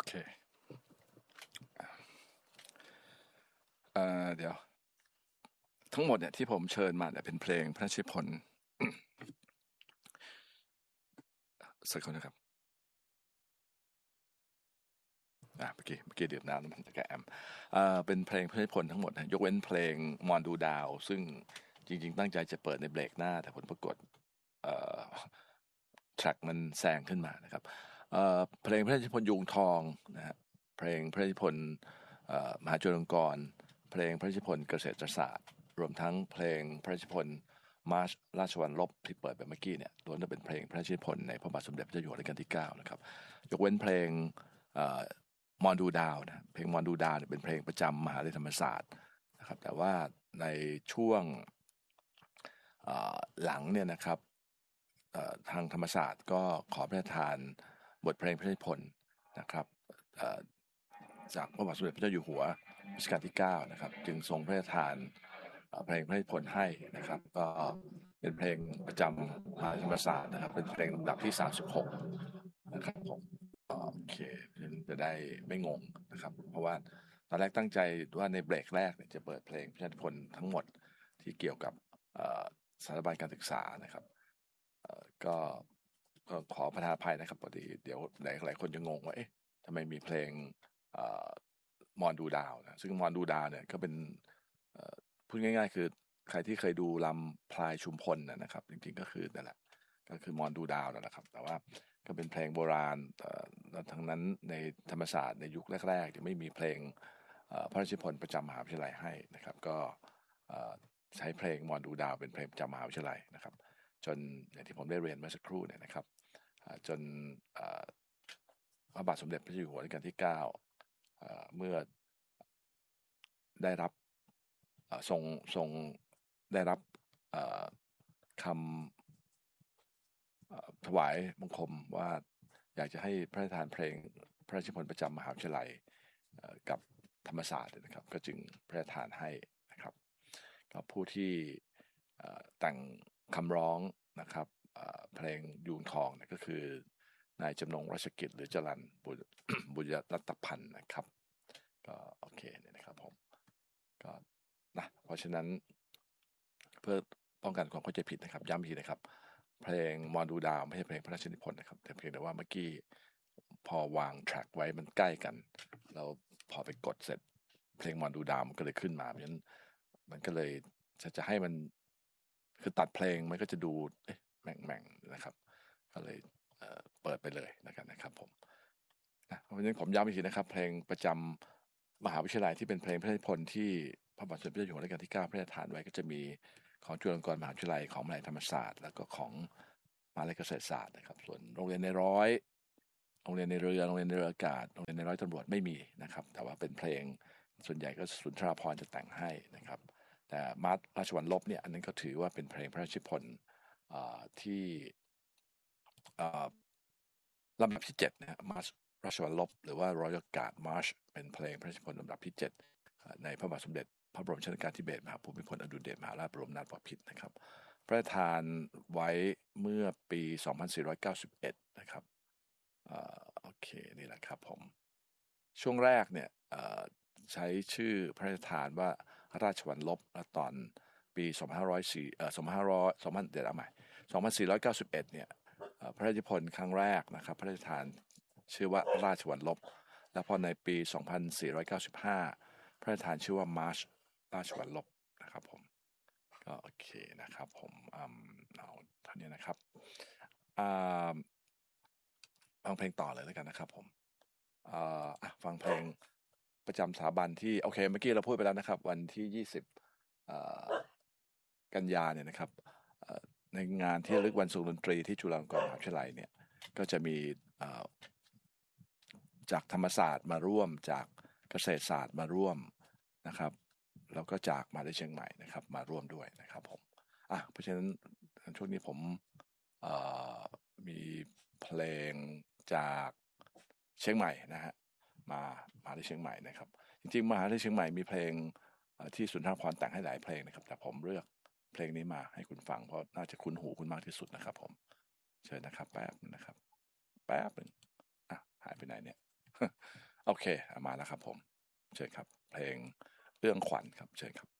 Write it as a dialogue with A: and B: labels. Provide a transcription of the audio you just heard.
A: เคเดี๋ยวทั้งหมดเนี่ยที่ผมเชิญมาเนี่ยเป็นเพลงพระราชนิพนธ์สักคนนะครับเมื่อกี้ดื่มน้ำมันจะแกมเป็นเพลงพระราชนิพนธ์ทั้งหมดนะยกเว้นเพลงมอนดูดาวซึ่งจริงๆตั้งใจจะเปิดในเบรกหน้าแต่ผลปรากฏแทร็กมันแซงขึ้นมานะครับเพลงพระราชนิพนธ์ยูงทองนะฮะเพลงพระราชนิพนธ์มหาจุฬาลงกรณ์เพลงพระราชนิพนธ์เกษตรศาสตร์รวมทั้งเพลงพระราชนิพนธ์มาร์ชราชวรรลบที่เปิดไปเมื่อกี้เนี่ยล้วนจะเป็นเพลงพระราชนิพนธ์ในพระบาทสมเด็จพระเจ้าอยู่หัวรัชกาลที่9นะครับยกเว้นเพลงมอนดูดาวนะเพลงมอนดูดาวเป็นเพลงประจำมหาวิทยาลัยธรรมศาสตร์นะครับแต่ว่าในช่วงหลังเนี่ยนะครับทางธรรมศาสตร์ก็ขอพระราชทานบทเพลงพระราชนิพนธ์นะครับจากพระบาทสมเด็จพระเจ้าอยู่หัวรัชกาลที่9นะครับจึงทรงพระราชทานเพลงพระราชนิพนธ์ให้นะครับก็เป็นเพลงประจำมหาวิทยาลัยธรรมศาสตร์นะครับเป็นเพลงลำดับที่36นะครับผมโอเคจะได้ไม่งงนะครับเพราะว่าตอนแรกตั้งใจว่าในเบรกแรกจะเปิดเพลงพระราชนิพนธ์ทั้งหมดที่เกี่ยวกับสถาบันการศึกษานะครับก็ขอประทานอภัยนะครับพอดีเดี๋ยวหลายคนจะงงว่าเอ๊ะทำไมมีเพลงมอนดูดาวนะซึ่งมอนดูดาวเนี่ยก็เป็นพูดง่ายๆคือใครที่เคยดูลำพลายชุมพลนะครับจริงๆก็คือนั่นแหละก็คือมอนดูดาวนั่นแหละครับแต่ว่าก็เป็นเพลงโบราณทั้งนั้นในธรรมศาสตร์ในยุคแรกๆจะไม่มีเพลงพระราชนิพนธ์ประจำมหาวิทยาลัยให้นะครับก็ใช้เพลงมอนดูดาวเป็นเพลงประจำมหาวิทยาลัยนะครับจนอย่างที่ผมได้เรียนเมื่อสักครู่เนี่ยนะครับจนพระบาทสมเด็จพระเจ้าอยู่หัวรัชกาลที่9เมื่อได้รับทรงได้รับคำถวายบังคมว่าอยากจะให้พระราชทานเพลงพระราชนิพนธ์ประจำมหาวิทยาลัยกับธรรมศาสตร์นะครับก็จึงพระราชทานให้นะครับก็ผู้ที่แต่งคำร้องนะครับเพลงยูงทองก็คือนายจำนงราชกิจหรือจรัญบุญรัตพันธ์นะครับก็โอเคเนี่ยนะครับผมก็นะเพราะฉะนั้นเพื่อป้องกันความเข้าใจผิดนะครับย้ำอีกนะครับเพลงมอนดูดาวไม่ใช่เพลงพระราชนิพนธ์นะครับแต่เพียงแต่ว่าเมื่อกี้พอวางแทร็กไว้มันใกล้กันเราพอไปกดเสร็จเพลงมอนดูดาวมันก็เลยขึ้นมาเพราะฉะนั้นมันก็เลยจะให้มันคือตัดเพลงมันก็จะดูแม่งนะครับก็เลยเปิดไปเลยนะครับผมนะเพราะฉะนั้นผมย้ำอีกทีนะครับเพลงประจำมหาวิทยาลัยที่เป็นเพลงพระราชนิพนธ์ที่พระบาทสมเด็จพระเจ้าอยู่หัวรัชกาลที่9พระราชทานไว้ก็จะมีของจุฬาลงกรณ์มหาวิทยาลัยของมหาวิทยาลัยธรรมศาสตร์แล้วก็ของมหาวิทยาลัยเกษตรศาสตร์นะครับส่วนโรงเรียนในร้อยโรงเรียนในเรือโรงเรียนในเรืออากาศโรงเรียนในร้อยตำรวจไม่มีนะครับแต่ว่าเป็นเพลงส่วนใหญ่ก็สุนทราภรณ์จะแต่งให้นะครับแต่มาร์ชราชวรรลบเนี่ยอันนั้นก็ถือว่าเป็นเพลงพระราชนิพนธ์ที่ลำดับที่7นะฮะมาร์ชราชวรรลบหรือว่า Royal Guard March เป็นเพลงพระราชนิพนธ์ลำดับที่7ในพระบาทสมเด็จพระบรมชนกาธิเบศรมหาภูมิพลอดุลยเดชมหาราชบรมนาถบพิตรนะครับพระราชทานไว้เมื่อปี2491นะครับโอเคนี่แหละครับผมช่วงแรกเนี่ยใช้ชื่อพระราชทานว่าราชวรรลบและตอนปี2591เนี่ยพระราชนิพนธ์ครั้งแรกนะครับพระราชทานชื่อว่าราชวรรลบแล้วพอในปี2495พระราชทานชื่อว่ามาร์ชราชวรรลบนะครับผมก็โอเคนะครับผมเอาเท่านี้นะครับฟังเพลงต่อเลยแล้วกันนะครับผมฟังเพลงประจำสถาบันที่โอเคเมื่อกี้เราพูดไปแล้วนะครับวันที่20กันยาเนี่ยนะครับในงานที่ระลึกวันทรงดนตรีที่จุฬาลงกรณ์มหาวิทยาลัยเนี่ยก็จะมีจากธรรมศาสตร์มาร่วมจากเกษตรศาสตร์มาร่วมนะครับแล้วก็จากมหาวิทยาลัยเชียงใหม่นะครับมาร่วมด้วยนะครับผมเพราะฉะนั้นช่วงนี้ผมมีเพลงจากเชียงใหม่นะฮะมหาวิทยาลัยเชียงใหม่นะครับจริงๆมหาวิทยาลัยเชียงใหม่มีเพลงที่สุนทรภรณ์แต่งให้หลายเพลงนะครับแต่ผมเลือกเพลงนี้มาให้คุณฟังเพราะน่าจะคุ้นหูคุณมากที่สุดนะครับผมเชิญนะครับแป๊บนึงนะครับแป๊บนึงหายไปไหนเนี่ยโอเคมาแล้วครับผมเชิญครับเพลงเอื้องขวัญครับเชิญครับ